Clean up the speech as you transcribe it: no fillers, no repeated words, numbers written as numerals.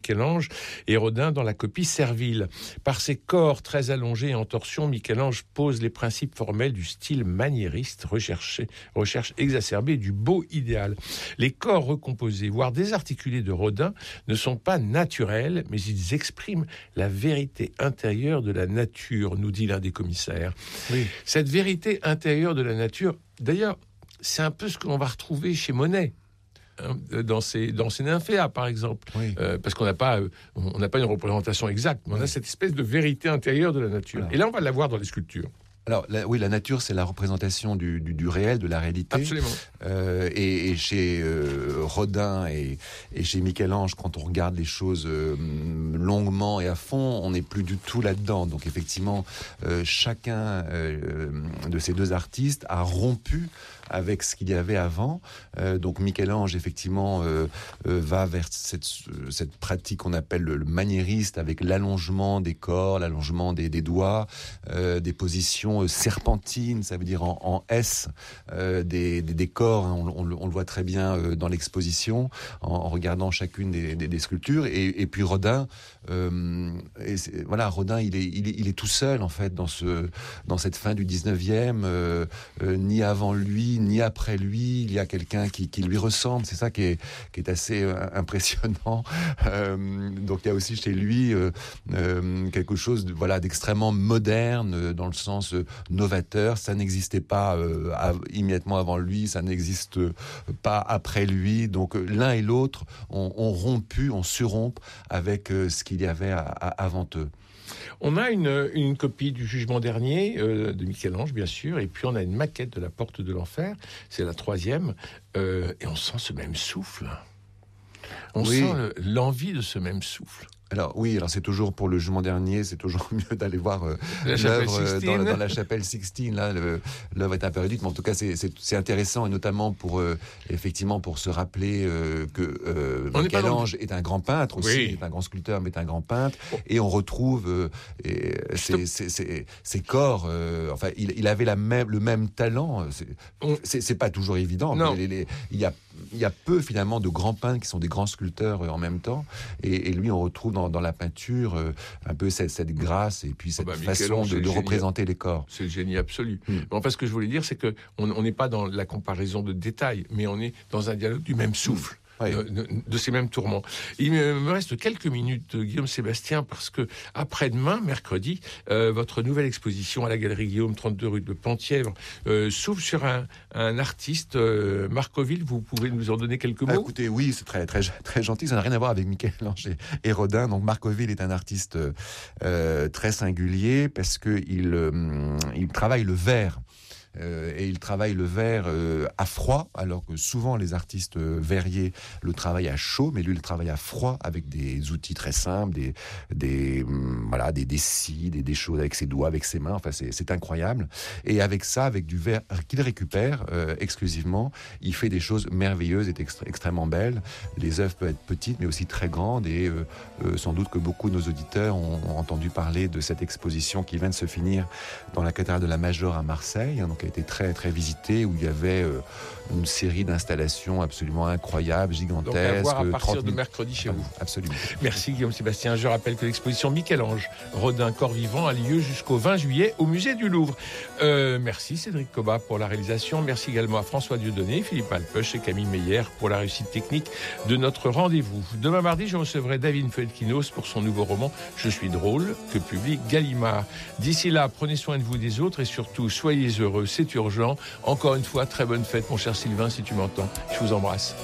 Michel-Ange et Rodin dans la copie Serville. Par ses corps très allongés et en torsion, Michel-Ange pose les principes formels du style maniériste, recherche exacerbée du beau idéal. Les corps recomposés, voire désarticulés de Rodin ne sont pas naturels, mais ils expriment la vérité intérieure de la nature, nous dit l'un des commissaires. Oui. Cette vérité intérieure de la nature, d'ailleurs, c'est un peu ce que l'on va retrouver chez Monet. Dans ses nymphéas, par exemple. Oui. Parce qu'on n'a pas une représentation exacte, mais on a cette espèce de vérité intérieure de la nature. Alors. Et là, on va la voir dans les sculptures. Alors, la nature, c'est la représentation du réel, de la réalité. Absolument. Et chez Rodin et chez Michel-Ange, quand on regarde les choses longuement et à fond, on n'est plus du tout là-dedans. Donc, effectivement, chacun de ces deux artistes a rompu avec ce qu'il y avait avant. Donc Michel-Ange, effectivement, va vers cette pratique qu'on appelle le maniériste, avec l'allongement des corps, l'allongement des doigts, des positions serpentines, ça veut dire en S, des corps, hein, on le voit très bien dans l'exposition, en regardant chacune des sculptures. Et puis Rodin, Rodin, il est tout seul, en fait, dans cette fin du 19e, ni avant lui, ni après lui, il y a quelqu'un qui lui ressemble. C'est ça qui est assez impressionnant. Donc il y a aussi chez lui quelque chose d'extrêmement moderne, dans le sens novateur. Ça n'existait pas immédiatement avant lui, ça n'existe pas après lui. Donc l'un et l'autre ont surrompent avec ce qu'il y avait avant eux. On a une copie du Jugement dernier de Michel-Ange, bien sûr, et puis on a une maquette de la Porte de l'Enfer, c'est la 3e, et on sent ce même souffle. On sent l'envie de ce même souffle. Alors c'est toujours pour le Jugement dernier, c'est toujours mieux d'aller voir l'œuvre dans la chapelle Sixtine. Là, l'œuvre est un peu réduite, mais en tout cas c'est intéressant, et notamment pour effectivement pour se rappeler que Michel-Ange est un grand peintre aussi, est un grand sculpteur, mais est un grand peintre, et on retrouve ses corps. Il avait le même talent. C'est pas toujours évident. Mais il y a peu finalement de grands peintres qui sont des grands sculpteurs en même temps, et lui on retrouve dans la peinture un peu cette grâce et puis cette façon de représenter les corps. C'est le génie absolu. Enfin, ce que je voulais dire, c'est qu'on n'est pas dans la comparaison de détails, mais on est dans un dialogue du même souffle. De ces mêmes tourments. Il me reste quelques minutes, Guillaume Sébastien, parce que après-demain, mercredi, votre nouvelle exposition à la Galerie Guillaume, 32 rue de Penthièvre, s'ouvre sur un artiste, Marcoville. Vous pouvez nous en donner quelques mots? Écoutez, oui, c'est très, très, très gentil. Ça n'a rien à voir avec Michel-Ange et Rodin. Donc Marcoville est un artiste très singulier parce que il travaille le verre. Et il travaille le verre à froid, alors que souvent les artistes verriers le travaillent à chaud, mais lui le travaille à froid avec des outils très simples, des scies, des choses avec ses doigts, avec ses mains. Enfin, c'est incroyable. Et avec ça, avec du verre qu'il récupère exclusivement, il fait des choses merveilleuses et extrêmement belles. Les œuvres peuvent être petites, mais aussi très grandes. Et sans doute que beaucoup de nos auditeurs ont entendu parler de cette exposition qui vient de se finir dans la cathédrale de la Major à Marseille, qui a été très très visité, où il y avait une série d'installations absolument incroyables, gigantesques. Donc à voir à partir de mercredi chez vous. Absolument. Merci Guillaume Sébastien. Je rappelle que l'exposition Michel-Ange, Rodin, Corps vivant a lieu jusqu'au 20 juillet au musée du Louvre. Merci Cédric Cobat pour la réalisation. Merci également à François Dieudonné, Philippe Alpeuch et Camille Meyer pour la réussite technique de notre rendez-vous. Demain mardi, je recevrai David Felkinos pour son nouveau roman Je suis drôle, que publie Gallimard. D'ici là, prenez soin de vous, des autres, et surtout soyez heureux. C'est urgent. Encore une fois, très bonne fête, mon cher Sylvain, si tu m'entends. Je vous embrasse.